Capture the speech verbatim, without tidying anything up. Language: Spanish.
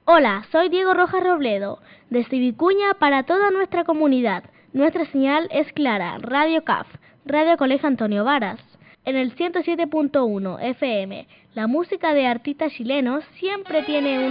Hola, soy Diego Rojas Robledo, desde Vicuña para toda nuestra comunidad. Nuestra señal es clara, Radio C A F, Radio Colegio Antonio Varas. En el ciento siete punto uno F M, la música de artistas chilenos siempre tiene un